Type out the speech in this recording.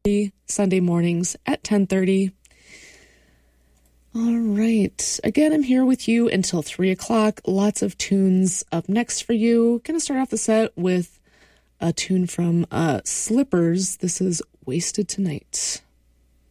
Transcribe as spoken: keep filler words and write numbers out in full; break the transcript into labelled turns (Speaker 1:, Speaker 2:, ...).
Speaker 1: Sunday mornings at ten thirty. All right. Again, I'm here with you until three o'clock. Lots of tunes up next for you. Going to start off the set with a tune from uh, Slippers. This is Wasted Tonight.